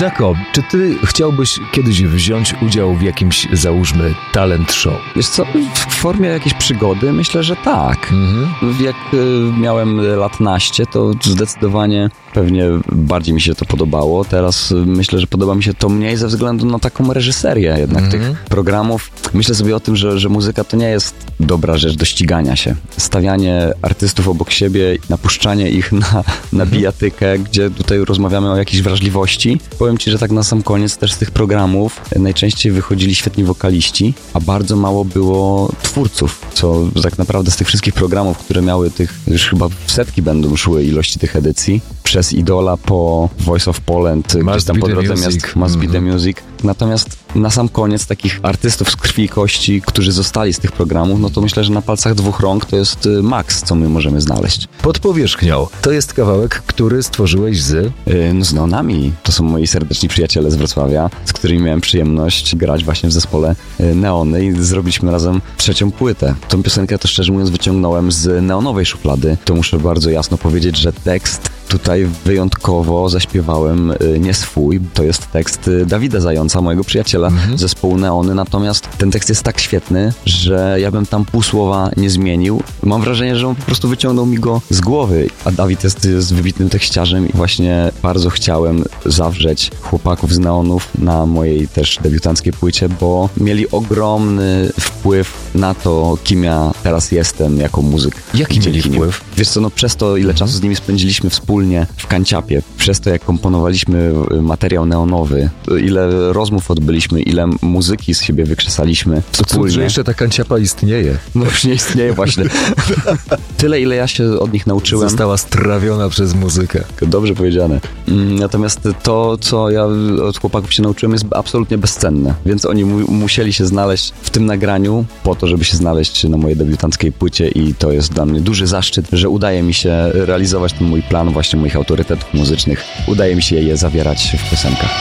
Jaco, czy ty chciałbyś kiedyś wziąć udział w jakimś, załóżmy, talent show? Wiesz co, w formie jakiejś przygody myślę, że tak. Jak miałem lat naście, to zdecydowanie pewnie bardziej mi się to podobało. Teraz myślę, że podoba mi się to mniej ze względu na taką reżyserię jednak tych programów. Myślę sobie o tym, że muzyka to nie jest dobra rzecz do ścigania się. Stawianie artystów obok siebie, napuszczanie ich na bijatykę, gdzie tutaj rozmawiamy o jakiejś wrażliwości. Powiem ci, że tak na sam koniec też z tych programów najczęściej wychodzili świetni wokaliści, a bardzo mało było twórców, co tak naprawdę z tych wszystkich programów, które miały tych, już chyba w setki będą szły ilości tych edycji, przez Idola po Voice of Poland, gdzieś tam po drodze Must Be The Music. Natomiast na sam koniec takich artystów z krwi i kości, którzy zostali z tych programów, no to myślę, że na palcach dwóch rąk to jest maks, co my możemy znaleźć. Pod powierzchnią. To jest kawałek, który stworzyłeś z Neonami. To są moi serdeczni przyjaciele z Wrocławia, z którymi miałem przyjemność grać właśnie w zespole Neony i zrobiliśmy razem trzecią płytę. Tą piosenkę to szczerze mówiąc wyciągnąłem z neonowej szuflady. To muszę bardzo jasno powiedzieć, że tekst tutaj wyjątkowo zaśpiewałem nie swój. To jest tekst Dawida Zająca, mojego przyjaciela z zespołu Neony. Natomiast ten tekst jest tak świetny, że ja bym tam pół słowa nie zmienił. Mam wrażenie, że on po prostu wyciągnął mi go z głowy. A Dawid jest wybitnym tekściarzem i właśnie bardzo chciałem zawrzeć chłopaków z Neonów na mojej też debiutanckiej płycie, bo mieli ogromny wpływ na to, kim ja teraz jestem jako muzyk. Jaki mieli wpływ? Wiesz co, no przez to, ile czasu z nimi spędziliśmy wspólnie w Kanciapie, przez to, jak komponowaliśmy materiał neonowy, ile rozmów odbyliśmy, ile muzyki z siebie wykrzesaliśmy wspólnie. Cóż, że jeszcze ta Kanciapa istnieje. No już nie istnieje właśnie. Tyle, ile ja się od nich nauczyłem. Została strawiona przez muzykę. Dobrze powiedziane. Natomiast to, co ja od chłopaków się nauczyłem, jest absolutnie bezcenne. Więc oni musieli się znaleźć w tym nagraniu po to, żeby się znaleźć na mojej debiutanckiej płycie i to jest dla mnie duży zaszczyt, że udaje mi się realizować ten mój plan właśnie moich autorytetów muzycznych. Udaje mi się je zawierać w piosenkach.